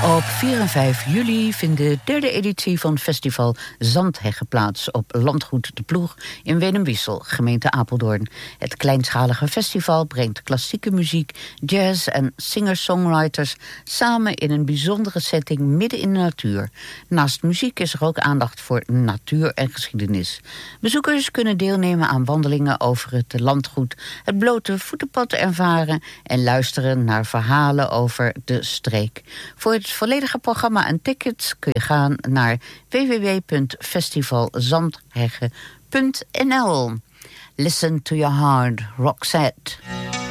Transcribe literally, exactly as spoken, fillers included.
Op vier en vijf juli vindt de derde editie van festival Zandheggen plaats op Landgoed de Ploeg in Wenum-Wissel, gemeente Apeldoorn. Het kleinschalige festival brengt klassieke muziek, jazz en singer-songwriters samen in een bijzondere setting midden in de natuur. Naast muziek is er ook aandacht voor natuur en geschiedenis. Bezoekers kunnen deelnemen aan wandelingen over het landgoed, het blote voetenpad ervaren en luisteren naar verhalen over de streek. Voor het volledige programma en tickets kun je gaan naar w w w punt festivalzandheggen punt n l. Listen to your heart, Roxette.